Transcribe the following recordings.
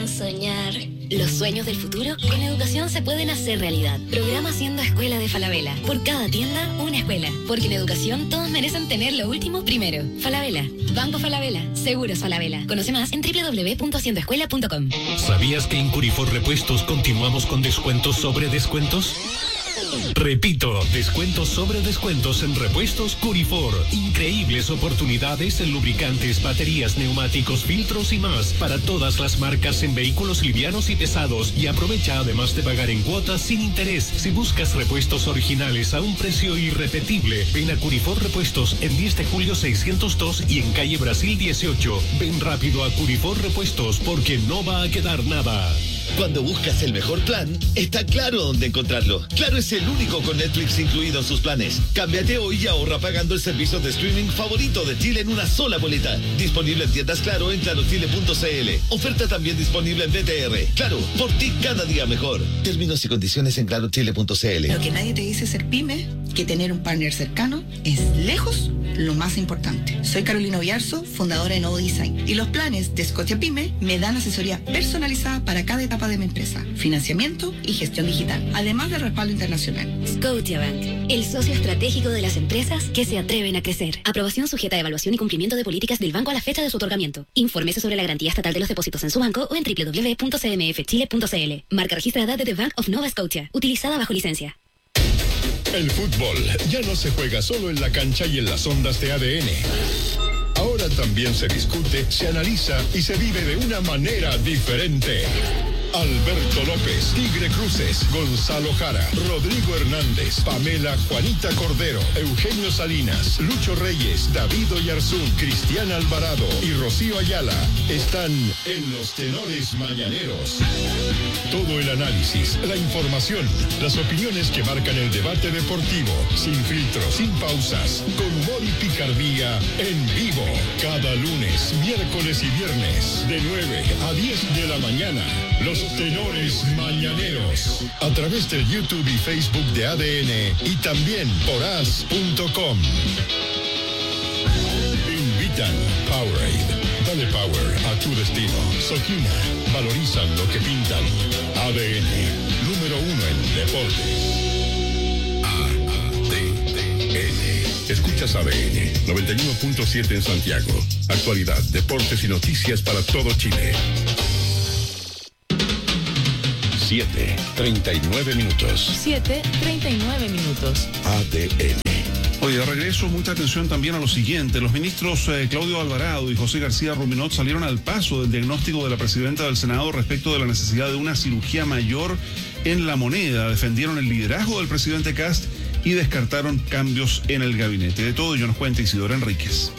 soñar. Los sueños del futuro con educación se pueden hacer realidad. Programa Siendo Escuela de Falabella. Por cada tienda, una escuela. Porque en educación todos merecen tener lo último primero. Falabella. Banco Falabella. Seguros Falabella. Conoce más en www.siendoescuela.com. ¿Sabías que en Curifor Repuestos continuamos con descuentos sobre descuentos? Repito, descuentos sobre descuentos en repuestos Curifor. Increíbles oportunidades en lubricantes, baterías, neumáticos, filtros y más para todas las marcas en vehículos livianos y pesados. Y aprovecha además de pagar en cuotas sin interés. Si buscas repuestos originales a un precio irrepetible, ven a Curifor Repuestos en 10 de julio 602 y en calle Brasil 18. Ven rápido a Curifor Repuestos porque no va a quedar nada. Cuando buscas el mejor plan, está claro dónde encontrarlo. Claro es el único con Netflix incluido en sus planes. Cámbiate hoy y ahorra pagando el servicio de streaming favorito de Chile en una sola boleta. Disponible en tiendas Claro en clarochile.cl. Oferta también disponible en VTR. Claro, por ti cada día mejor. Términos y condiciones en clarochile.cl. Lo que nadie te dice ser pyme, que tener un partner cercano es lejos lo más importante. Soy Carolina Villarzo, fundadora de Novo Design. Y los planes de Scotia Pyme me dan asesoría personalizada para cada etapa de mi empresa, financiamiento y gestión digital, además del respaldo internacional. Scotiabank, el socio estratégico de las empresas que se atreven a crecer. Aprobación sujeta a evaluación y cumplimiento de políticas del banco a la fecha de su otorgamiento. Infórmese sobre la garantía estatal de los depósitos en su banco o en www.cmfchile.cl. Marca registrada de The Bank of Nova Scotia, utilizada bajo licencia. El fútbol ya no se juega solo en la cancha y en las ondas de ADN. Ahora también se discute, se analiza y se vive de una manera diferente. Alberto López, Tigre Cruces, Gonzalo Jara, Rodrigo Hernández, Pamela Juanita Cordero, Eugenio Salinas, Lucho Reyes, David Oyarzún, Cristian Alvarado y Rocío Ayala están en los Tenores Mañaneros. Todo el análisis, la información, las opiniones que marcan el debate deportivo, sin filtros, sin pausas, con humor y picardía, en vivo, cada lunes, miércoles y viernes, de 9 a 10 de la mañana. Los Tenores Mañaneros, a través del YouTube y Facebook de ADN y también por as.com. Invitan Powerade. Dale power a tu destino. Sojina, valorizan lo que pintan. ADN, número 1 en deportes. Escuchas ADN 91.7 en Santiago. Actualidad, deportes y noticias para todo Chile. 7:39 minutos. 7:39 minutos. ADN. Oye, de regreso, mucha atención también a lo siguiente. Los ministros Claudio Alvarado y José García Ruminot salieron al paso del diagnóstico de la presidenta del Senado respecto de la necesidad de una cirugía mayor en La Moneda. Defendieron el liderazgo del presidente Kast y descartaron cambios en el gabinete. De todo ello nos cuenta Isidora Enríquez.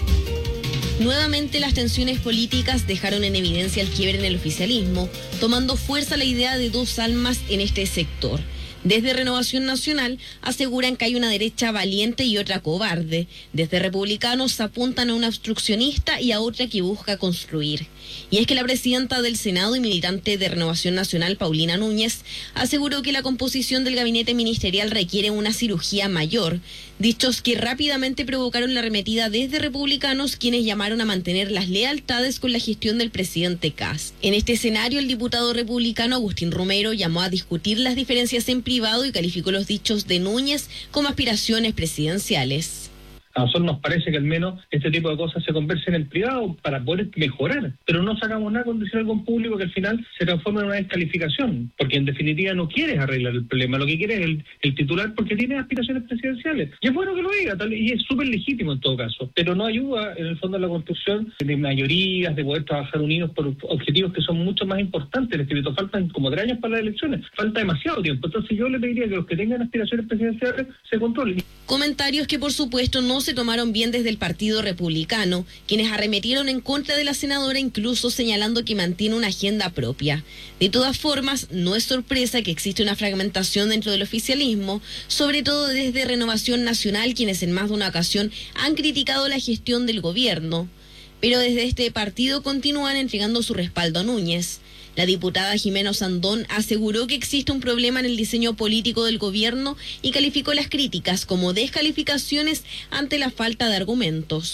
Nuevamente las tensiones políticas dejaron en evidencia el quiebre en el oficialismo, tomando fuerza la idea de dos almas en este sector. Desde Renovación Nacional aseguran que hay una derecha valiente y otra cobarde. Desde Republicanos apuntan a una obstruccionista y a otra que busca construir. Y es que la presidenta del Senado y militante de Renovación Nacional, Paulina Núñez, aseguró que la composición del gabinete ministerial requiere una cirugía mayor. Dichos que rápidamente provocaron la arremetida desde Republicanos, quienes llamaron a mantener las lealtades con la gestión del presidente Kast. En este escenario, el diputado republicano Agustín Romero llamó a discutir las diferencias en privado y calificó los dichos de Núñez como aspiraciones presidenciales. A nosotros nos parece que al menos este tipo de cosas se conversen en privado para poder mejorar, pero no sacamos nada con decir algo en público que al final se transforma en una descalificación, porque en definitiva no quieres arreglar el problema, lo que quieres es el titular porque tiene aspiraciones presidenciales. Y es bueno que lo diga, y es súper legítimo en todo caso, pero no ayuda en el fondo a la construcción de mayorías, de poder trabajar unidos por objetivos que son mucho más importantes. En este momento faltan como 3 años para las elecciones, falta demasiado tiempo, entonces yo le pediría que los que tengan aspiraciones presidenciales se controlen. Comentarios que por supuesto no se tomaron bien desde el Partido Republicano, quienes arremetieron en contra de la senadora, incluso señalando que mantiene una agenda propia. De todas formas, no es sorpresa que existe una fragmentación dentro del oficialismo, sobre todo desde Renovación Nacional, quienes en más de una ocasión han criticado la gestión del gobierno. Pero desde este partido continúan entregando su respaldo a Núñez. La diputada Jimena Sandón aseguró que existe un problema en el diseño político del gobierno y calificó las críticas como descalificaciones ante la falta de argumentos.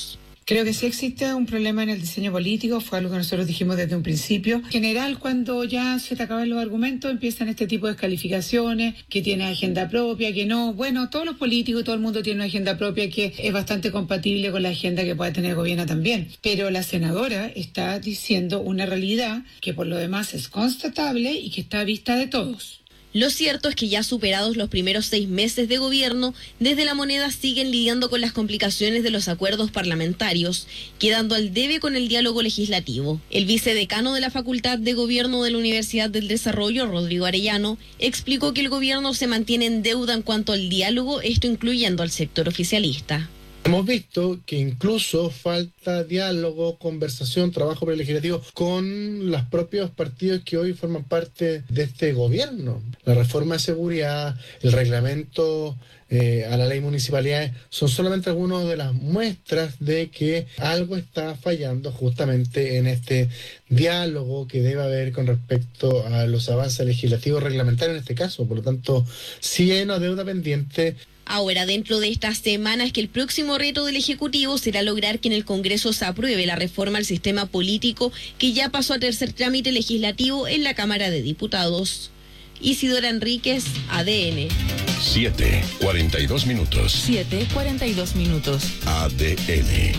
Creo que sí existe un problema en el diseño político, fue algo que nosotros dijimos desde un principio. En general, cuando ya se te acaban los argumentos, empiezan este tipo de descalificaciones, que tienes agenda propia, que no. Bueno, todos los políticos, todo el mundo tiene una agenda propia que es bastante compatible con la agenda que puede tener el gobierno también. Pero la senadora está diciendo una realidad que por lo demás es constatable y que está a vista de todos. Lo cierto es que ya superados los primeros 6 meses de gobierno, desde La Moneda siguen lidiando con las complicaciones de los acuerdos parlamentarios, quedando al debe con el diálogo legislativo. El vicedecano de la Facultad de Gobierno de la Universidad del Desarrollo, Rodrigo Arellano, explicó que el gobierno se mantiene en deuda en cuanto al diálogo, esto incluyendo al sector oficialista. Hemos visto que incluso falta diálogo, conversación, trabajo prelegislativo con los propios partidos que hoy forman parte de este gobierno. La reforma de seguridad, el reglamento a la ley municipalidades son solamente algunas de las muestras de que algo está fallando justamente en este diálogo que debe haber con respecto a los avances legislativos reglamentarios en este caso. Por lo tanto, sí hay una deuda pendiente. Ahora, dentro de estas semanas, que el próximo reto del Ejecutivo será lograr que en el Congreso se apruebe la reforma al sistema político que ya pasó a tercer trámite legislativo en la Cámara de Diputados. Isidora Enríquez, ADN. 7:42 minutos. 7:42 minutos. ADN.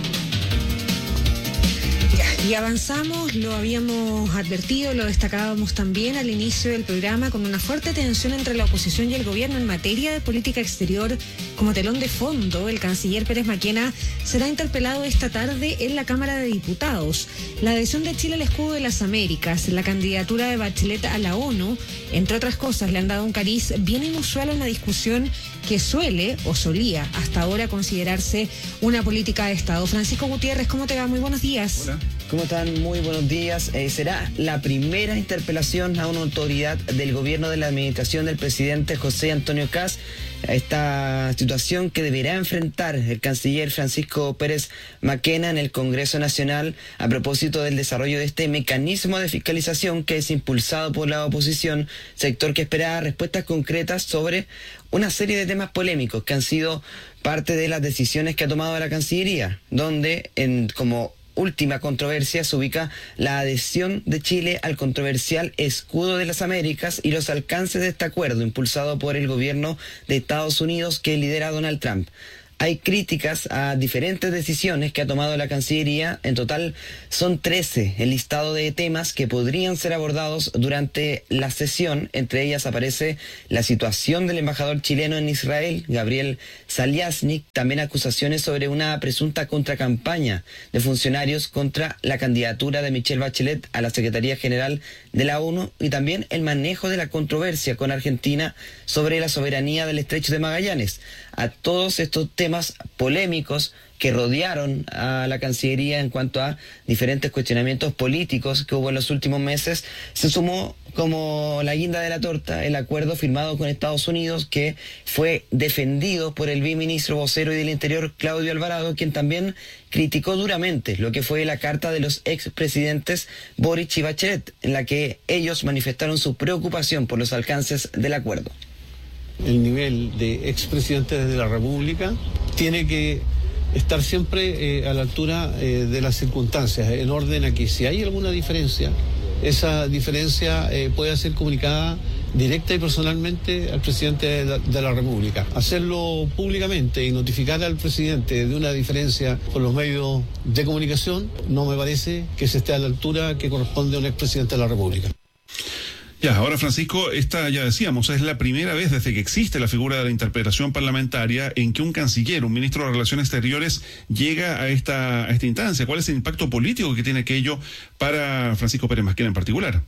Y avanzamos, lo habíamos advertido, lo destacábamos también al inicio del programa, con una fuerte tensión entre la oposición y el gobierno en materia de política exterior. Como telón de fondo, el canciller Pérez Maquena será interpelado esta tarde en la Cámara de Diputados. La adhesión de Chile al escudo de las Américas, la candidatura de Bachelet a la ONU, entre otras cosas, le han dado un cariz bien inusual a una discusión que suele o solía hasta ahora considerarse una política de Estado. Francisco Gutiérrez, ¿cómo te va? Muy buenos días. Hola. ¿Cómo están? Muy buenos días. Será la primera interpelación a una autoridad del gobierno de la administración del presidente José Antonio Kast. Esta situación que deberá enfrentar el canciller Francisco Pérez Maquena en el Congreso Nacional a propósito del desarrollo de este mecanismo de fiscalización que es impulsado por la oposición, sector que espera respuestas concretas sobre una serie de temas polémicos que han sido parte de las decisiones que ha tomado la Cancillería, donde como última controversia se ubica la adhesión de Chile al controversial escudo de las Américas y los alcances de este acuerdo impulsado por el gobierno de Estados Unidos que lidera Donald Trump. Hay críticas a diferentes decisiones que ha tomado la Cancillería. En total son 13 el listado de temas que podrían ser abordados durante la sesión. Entre ellas aparece la situación del embajador chileno en Israel, Gabriel Saliasnik, también acusaciones sobre una presunta contracampaña de funcionarios contra la candidatura de Michelle Bachelet a la Secretaría General de la ONU y también el manejo de la controversia con Argentina sobre la soberanía del Estrecho de Magallanes. A todos estos temas polémicos que rodearon a la Cancillería en cuanto a diferentes cuestionamientos políticos que hubo en los últimos meses, se sumó como la guinda de la torta el acuerdo firmado con Estados Unidos que fue defendido por el viceministro vocero y del Interior Claudio Alvarado, quien también criticó duramente lo que fue la carta de los expresidentes Boric y Bachelet, en la que ellos manifestaron su preocupación por los alcances del acuerdo. El nivel de expresidentes de la República tiene que estar siempre a la altura de las circunstancias, en orden a que si hay alguna diferencia, esa diferencia pueda ser comunicada directa y personalmente al presidente de la República. Hacerlo públicamente y notificar al presidente de una diferencia por los medios de comunicación no me parece que se esté a la altura que corresponde a un expresidente de la República. Ya, ahora Francisco, esta ya decíamos, es la primera vez desde que existe la figura de la interpelación parlamentaria en que un canciller, un ministro de Relaciones Exteriores, llega a esta instancia. ¿Cuál es el impacto político que tiene aquello para Francisco Pérez Maquena en particular?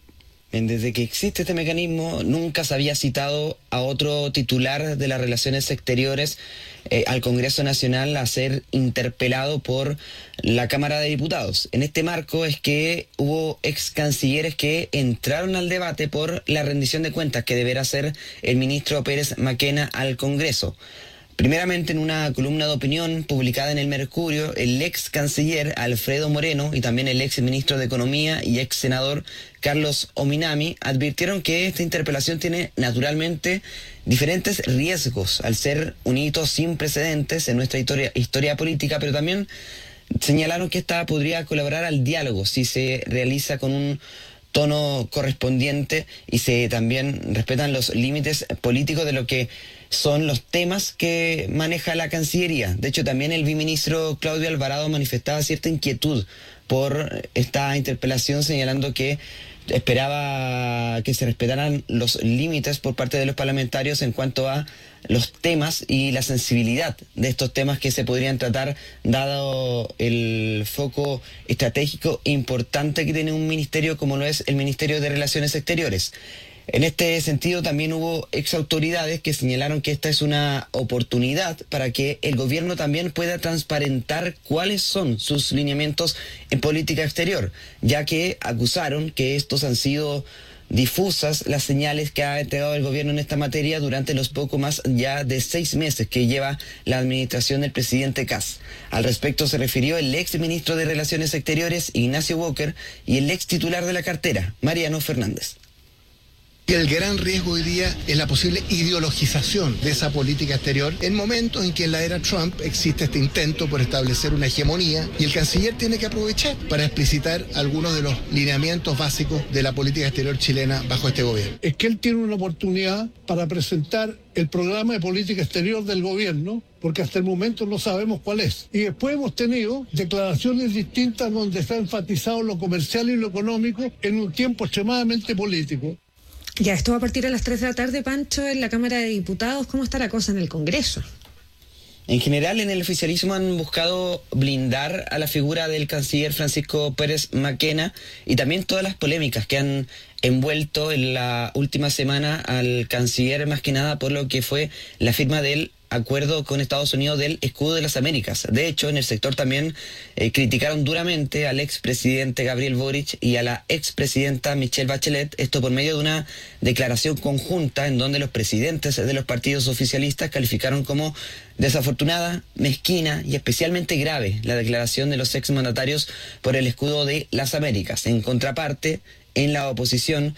Desde que existe este mecanismo, nunca se había citado a otro titular de las Relaciones Exteriores al Congreso Nacional a ser interpelado por la Cámara de Diputados. En este marco es que hubo ex cancilleres que entraron al debate por la rendición de cuentas que deberá hacer el ministro Pérez Maquena al Congreso. Primeramente, en una columna de opinión publicada en El Mercurio, el ex canciller Alfredo Moreno y también el ex ministro de Economía y ex senador Carlos Ominami advirtieron que esta interpelación tiene naturalmente diferentes riesgos al ser un hito sin precedentes en nuestra historia política, pero también señalaron que esta podría colaborar al diálogo si se realiza con un tono correspondiente y se también respetan los límites políticos de lo que son los temas que maneja la Cancillería. De hecho, también el viceministro Claudio Alvarado manifestaba cierta inquietud por esta interpelación, señalando que esperaba que se respetaran los límites por parte de los parlamentarios en cuanto a los temas y la sensibilidad de estos temas que se podrían tratar, dado el foco estratégico importante que tiene un ministerio como lo es el Ministerio de Relaciones Exteriores. En este sentido, también hubo exautoridades que señalaron que esta es una oportunidad para que el gobierno también pueda transparentar cuáles son sus lineamientos en política exterior, ya que acusaron que estos han sido difusas las señales que ha entregado el gobierno en esta materia durante los poco más ya de 6 meses que lleva la administración del presidente Kast. Al respecto se refirió el ex ministro de Relaciones Exteriores, Ignacio Walker, y el ex titular de la cartera, Mariano Fernández. El gran riesgo hoy día es la posible ideologización de esa política exterior en momentos en que en la era Trump existe este intento por establecer una hegemonía y el canciller tiene que aprovechar para explicitar algunos de los lineamientos básicos de la política exterior chilena bajo este gobierno. Es que él tiene una oportunidad para presentar el programa de política exterior del gobierno, porque hasta el momento no sabemos cuál es. Y después hemos tenido declaraciones distintas donde se ha enfatizado lo comercial y lo económico en un tiempo extremadamente político. Ya, esto va a partir a las 3 de la tarde, Pancho, en la Cámara de Diputados. ¿Cómo está la cosa en el Congreso? En general, en el oficialismo han buscado blindar a la figura del canciller Francisco Pérez Mackenna y también todas las polémicas que han envuelto en la última semana al canciller, más que nada por lo que fue la firma del acuerdo con Estados Unidos del Escudo de las Américas. De hecho, en el sector también criticaron duramente al expresidente Gabriel Boric y a la expresidenta Michelle Bachelet, esto por medio de una declaración conjunta en donde los presidentes de los partidos oficialistas calificaron como desafortunada, mezquina y especialmente grave la declaración de los exmandatarios por el Escudo de las Américas. En contraparte, en la oposición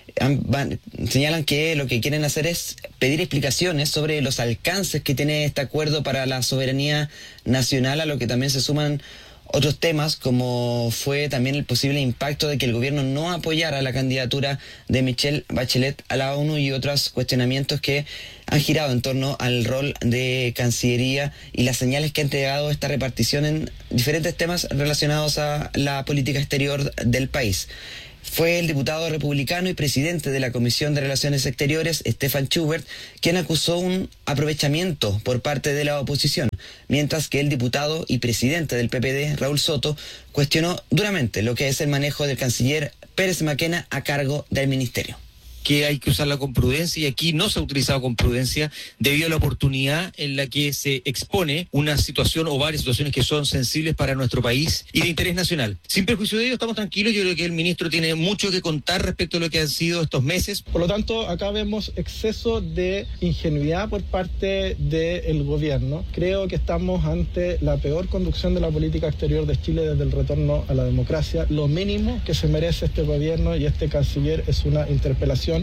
señalan que lo que quieren hacer es pedir explicaciones sobre los alcances que tiene este acuerdo para la soberanía nacional, a lo que también se suman otros temas, como fue también el posible impacto de que el gobierno no apoyara la candidatura de Michelle Bachelet a la ONU y otros cuestionamientos que han girado en torno al rol de Cancillería y las señales que ha entregado esta repartición en diferentes temas relacionados a la política exterior del país. Fue el diputado republicano y presidente de la Comisión de Relaciones Exteriores, Stefan Schubert, quien acusó un aprovechamiento por parte de la oposición, mientras que el diputado y presidente del PPD, Raúl Soto, cuestionó duramente lo que es el manejo del canciller Pérez Mackenna a cargo del ministerio. Que hay que usarla con prudencia y aquí no se ha utilizado con prudencia debido a la oportunidad en la que se expone una situación o varias situaciones que son sensibles para nuestro país y de interés nacional. Sin perjuicio de ello, estamos tranquilos. Yo creo que el ministro tiene mucho que contar respecto a lo que han sido estos meses. Por lo tanto, acá vemos exceso de ingenuidad por parte del gobierno. Creo que estamos ante la peor conducción de la política exterior de Chile desde el retorno a la democracia. Lo mínimo que se merece este gobierno y este canciller es una interpelación.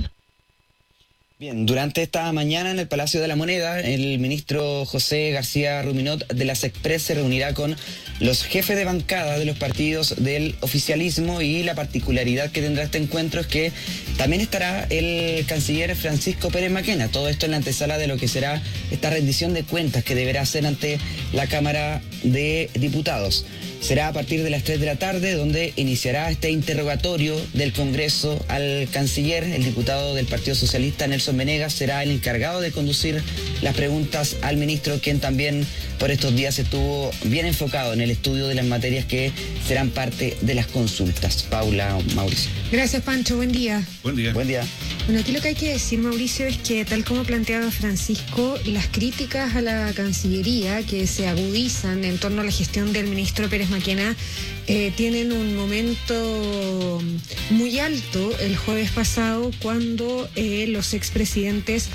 Bien, durante esta mañana en el Palacio de la Moneda, el ministro José García Ruminot de las Express se reunirá con los jefes de bancada de los partidos del oficialismo y la particularidad que tendrá este encuentro es que también estará el canciller Francisco Pérez Mackenna. Todo esto en la antesala de lo que será esta rendición de cuentas que deberá hacer ante la Cámara de Diputados. Será a partir de las 3 de la tarde donde iniciará este interrogatorio del Congreso al canciller. El diputado del Partido Socialista, Nelson Venegas, será el encargado de conducir las preguntas al ministro, quien también por estos días estuvo bien enfocado en el estudio de las materias que serán parte de las consultas. Paula, Mauricio. Gracias, Pancho. Buen día. Buen día. Buen día. Bueno, aquí lo que hay que decir, Mauricio, es que tal como planteaba Francisco, las críticas a la Cancillería que se agudizan en torno a la gestión del ministro Pérez Mackenna tienen un momento muy alto el jueves pasado cuando los expresidentes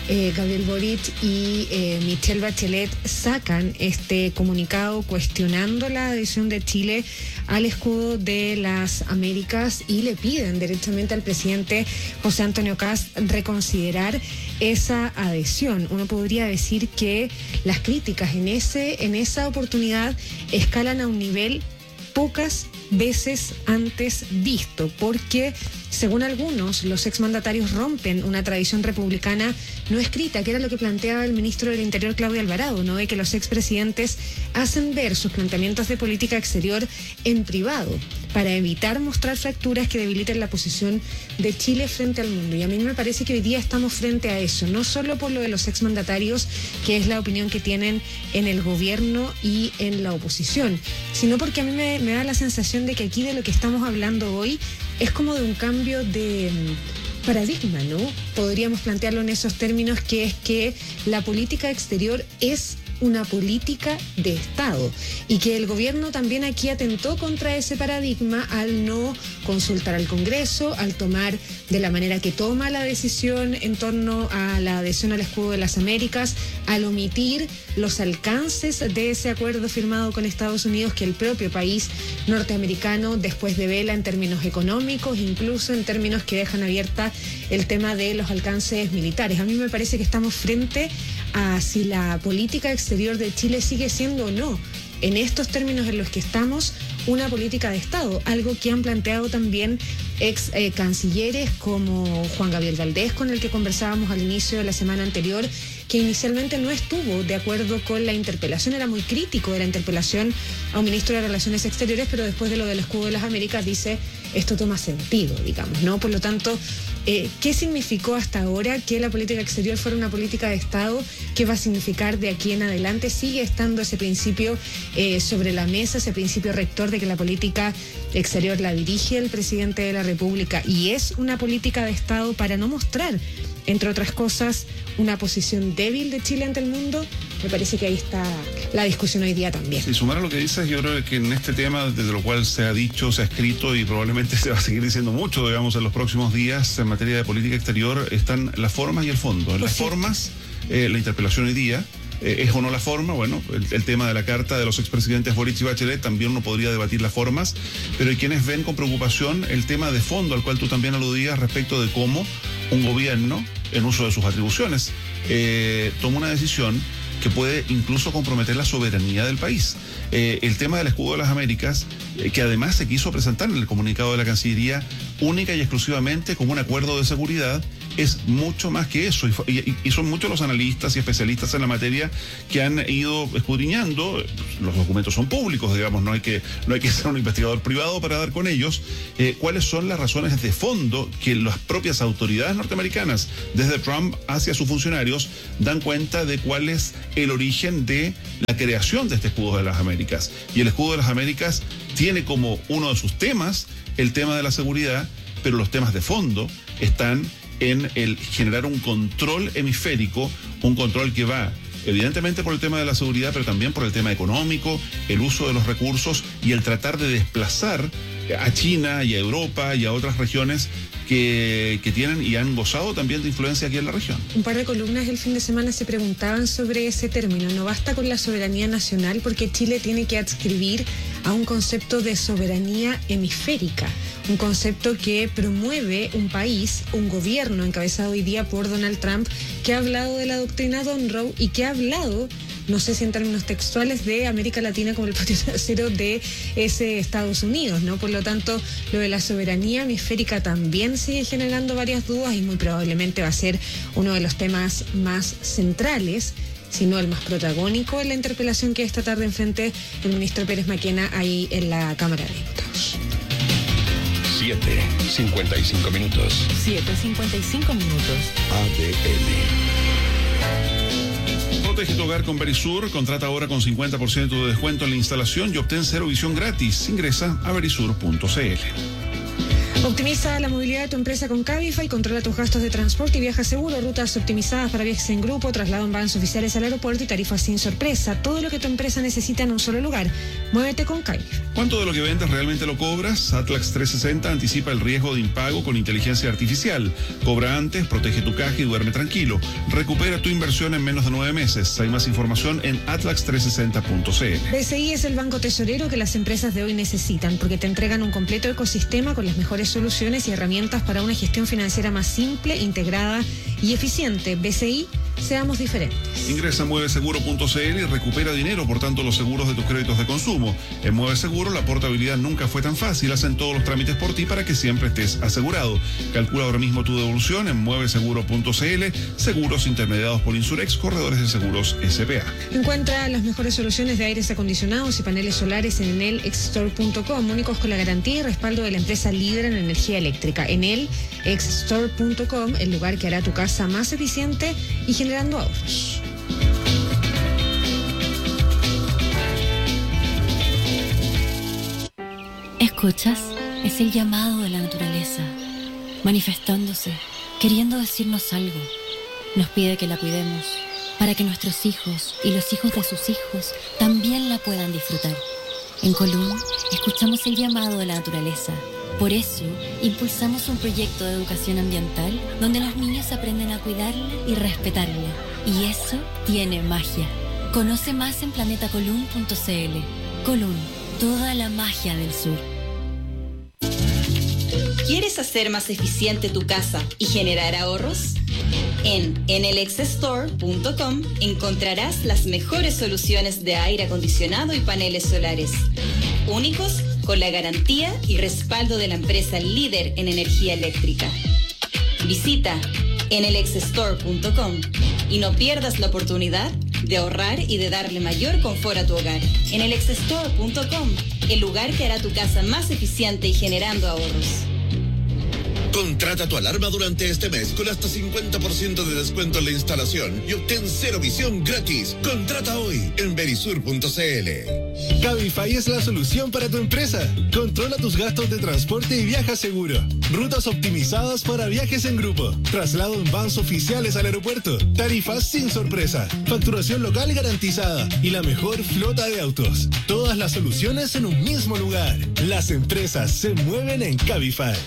Gabriel Boric y Michelle Bachelet sacan este comunicado cuestionando la adhesión de Chile al escudo de las Américas y le piden derechamente al presidente José Antonio Kast reconsiderar esa adhesión. Uno podría decir que las críticas en esa oportunidad escalan a un nivel pocas veces antes visto, porque según algunos, los exmandatarios rompen una tradición republicana no escrita, que era lo que planteaba el ministro del Interior, Claudio Alvarado, ¿no? De que los expresidentes hacen ver sus planteamientos de política exterior en privado para evitar mostrar fracturas que debiliten la posición de Chile frente al mundo. Y a mí me parece que hoy día estamos frente a eso, no solo por lo de los exmandatarios, que es la opinión que tienen en el gobierno y en la oposición, sino porque a mí me da la sensación de que aquí de lo que estamos hablando hoy es como de un cambio de paradigma, ¿no? Podríamos plantearlo en esos términos, que es que la política exterior es una política de Estado y que el gobierno también aquí atentó contra ese paradigma al no consultar al Congreso, al tomar de la manera que toma la decisión en torno a la adhesión al escudo de las Américas, al omitir los alcances de ese acuerdo firmado con Estados Unidos que el propio país norteamericano después devela en términos económicos, incluso en términos que dejan abierta el tema de los alcances militares. A mí me parece que estamos frente a si la política exterior de Chile sigue siendo o no, en estos términos en los que estamos, una política de Estado, algo que han planteado también ex cancilleres como Juan Gabriel Valdés, con el que conversábamos al inicio de la semana anterior, que inicialmente no estuvo de acuerdo con la interpelación, era muy crítico de la interpelación a un ministro de Relaciones Exteriores, pero después de lo del escudo de las Américas dice, esto toma sentido, digamos, ¿no? Por lo tanto, ¿qué significó hasta ahora que la política exterior fuera una política de Estado? ¿Qué va a significar de aquí en adelante? Sigue estando ese principio sobre la mesa, ese principio rector de que la política exterior la dirige el presidente de la República y es una política de Estado para no mostrar, entre otras cosas, una posición débil de Chile ante el mundo. Me parece que ahí está la discusión hoy día también. Sí, sumar a lo que dices, yo creo que en este tema, desde lo cual se ha dicho, se ha escrito y probablemente se va a seguir diciendo mucho, digamos, en los próximos días en materia de política exterior, están las formas y el fondo. En las formas, la interpelación hoy día, ¿es o no la forma? Bueno, el tema de la carta de los expresidentes Boric y Bachelet, también uno podría debatir las formas, pero hay quienes ven con preocupación el tema de fondo, al cual tú también aludías, respecto de cómo un gobierno, en uso de sus atribuciones, toma una decisión que puede incluso comprometer la soberanía del país. El tema del escudo de las Américas, que además se quiso presentar en el comunicado de la Cancillería única y exclusivamente como un acuerdo de seguridad, es mucho más que eso, y son muchos los analistas y especialistas en la materia que han ido escudriñando. Los documentos son públicos, digamos, no hay que ser un investigador privado para dar con ellos, cuáles son las razones de fondo que las propias autoridades norteamericanas, desde Trump hacia sus funcionarios, dan cuenta de cuál es el origen de la creación de este escudo de las Américas. Y el escudo de las Américas tiene como uno de sus temas el tema de la seguridad, pero los temas de fondo están en el generar un control hemisférico, un control que va evidentemente por el tema de la seguridad, pero también por el tema económico, el uso de los recursos y el tratar de desplazar a China y a Europa y a otras regiones que tienen y han gozado también de influencia aquí en la región. Un par de columnas el fin de semana se preguntaban sobre ese término. No basta con la soberanía nacional porque Chile tiene que adscribir a un concepto de soberanía hemisférica, un concepto que promueve un país, un gobierno encabezado hoy día por Donald Trump, que ha hablado de la doctrina Monroe y que ha hablado, no sé si en términos textuales, de América Latina como el patio trasero de ese Estados Unidos, ¿no? Por lo tanto, lo de la soberanía hemisférica también sigue generando varias dudas y muy probablemente va a ser uno de los temas más centrales, si no el más protagónico, en la interpelación que esta tarde enfrente el ministro Pérez Maquena ahí en la Cámara de Diputados. 7:55 minutos. 7:55 minutos. ADN. Protege tu hogar con Verisur. Contrata ahora con 50% de descuento en la instalación y obtén cero visión gratis. Ingresa a verisur.cl. Optimiza la movilidad de tu empresa con Cabify, controla tus gastos de transporte y viaja seguro, rutas optimizadas para viajes en grupo, traslado en vans oficiales al aeropuerto y tarifas sin sorpresa. Todo lo que tu empresa necesita en un solo lugar. Muévete con Cabify. ¿Cuánto de lo que vendes realmente lo cobras? Atlax 360 anticipa el riesgo de impago con inteligencia artificial. Cobra antes, protege tu caja y duerme tranquilo. Recupera tu inversión en menos de 9 meses. Hay más información en atlax360.cl. BCI es el banco tesorero que las empresas de hoy necesitan porque te entregan un completo ecosistema con las mejores soluciones y herramientas para una gestión financiera más simple, integrada y eficiente. BCI, seamos diferentes. Ingresa a mueveseguro.cl y recupera dinero por tanto los seguros de tus créditos de consumo. En Mueve Seguro la portabilidad nunca fue tan fácil. Hacen todos los trámites por ti para que siempre estés asegurado. Calcula ahora mismo tu devolución en mueveseguro.cl. Seguros intermediados por Insurex, corredores de seguros SPA. Encuentra las mejores soluciones de aires acondicionados y paneles solares en enelxstore.com, únicos con la garantía y respaldo de la empresa líder en energía eléctrica. Enelxstore.com, el lugar que hará tu casa más eficiente y generando ahorros. ¿Escuchas? Es el llamado de la naturaleza, manifestándose, queriendo decirnos algo. Nos pide que la cuidemos, para que nuestros hijos y los hijos de sus hijos también la puedan disfrutar. En Colún, escuchamos el llamado de la naturaleza. Por eso, impulsamos un proyecto de educación ambiental donde los niños aprenden a cuidarla y respetarla. Y eso tiene magia. Conoce más en planetacolún.cl. Colún, toda la magia del sur. ¿Quieres hacer más eficiente tu casa y generar ahorros? En enelxstore.com encontrarás las mejores soluciones de aire acondicionado y paneles solares, únicos con la garantía y respaldo de la empresa líder en energía eléctrica. Visita enelxstore.com y no pierdas la oportunidad de ahorrar y de darle mayor confort a tu hogar. enelxstore.com, el lugar que hará tu casa más eficiente y generando ahorros. Contrata tu alarma durante este mes con hasta 50% de descuento en la instalación y obtén cero visión gratis. Contrata hoy en verisur.cl. Cabify es la solución para tu empresa. Controla tus gastos de transporte y viaja seguro. Rutas optimizadas para viajes en grupo. Traslado en vans oficiales al aeropuerto. Tarifas sin sorpresa. Facturación local garantizada. Y la mejor flota de autos. Todas las soluciones en un mismo lugar. Las empresas se mueven en Cabify.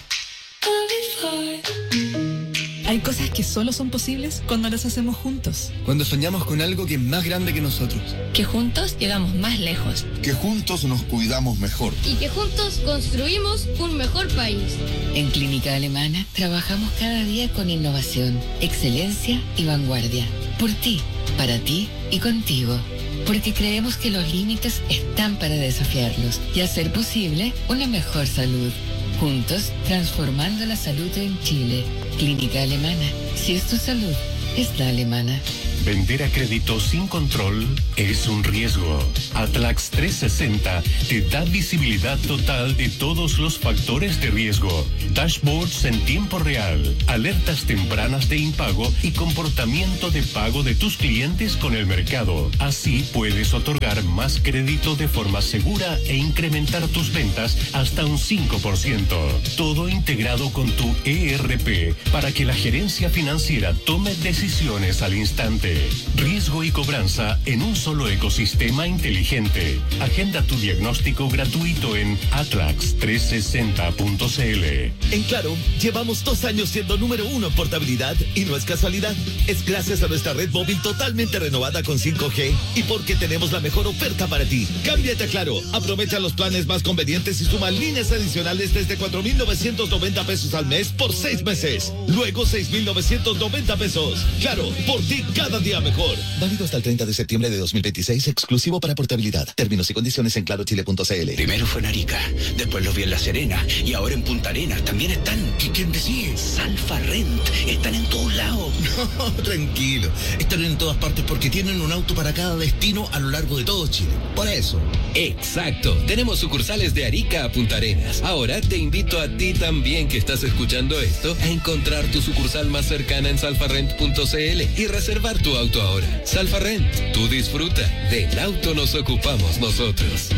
Hay cosas que solo son posibles cuando las hacemos juntos. Cuando soñamos con algo que es más grande que nosotros. Que juntos llegamos más lejos. Que juntos nos cuidamos mejor. Y que juntos construimos un mejor país. En Clínica Alemana trabajamos cada día con innovación, excelencia y vanguardia. Por ti, para ti y contigo. Porque creemos que los límites están para desafiarlos y hacer posible una mejor salud. Juntos, transformando la salud en Chile. Clínica Alemana. Si es tu salud, es la alemana. Vender a crédito sin control es un riesgo. Atlax 360 te da visibilidad total de todos los factores de riesgo. Dashboards en tiempo real, alertas tempranas de impago y comportamiento de pago de tus clientes con el mercado. Así puedes otorgar más crédito de forma segura e incrementar tus ventas hasta un 5%. Todo integrado con tu ERP para que la gerencia financiera tome decisiones al instante. Riesgo y cobranza en un solo ecosistema inteligente. Agenda tu diagnóstico gratuito en atlax360.cl. En Claro, llevamos 2 años siendo número 1 en portabilidad y no es casualidad. Es gracias a nuestra red móvil totalmente renovada con 5G y porque tenemos la mejor oferta para ti. Cámbiate a Claro, aprovecha los planes más convenientes y suma líneas adicionales desde 4,990 pesos al mes por 6 meses. Luego 6,990 pesos. Claro, por ti cada día mejor. Válido hasta el 30 de septiembre de 2026, exclusivo para portabilidad. Términos y condiciones en clarochile.cl. Primero fue en Arica, después los vi en La Serena y ahora en Punta Arenas también están. ¿Quién decide? Salfa Rent. Están en todos lados. No, tranquilo. Están en todas partes porque tienen un auto para cada destino a lo largo de todo Chile. Por eso. Exacto. Tenemos sucursales de Arica a Punta Arenas. Ahora te invito a ti también que estás escuchando esto a encontrar tu sucursal más cercana en salfarrent.cl y reservar tu auto ahora. Salfa Rent, tú disfruta. Del auto nos ocupamos nosotros.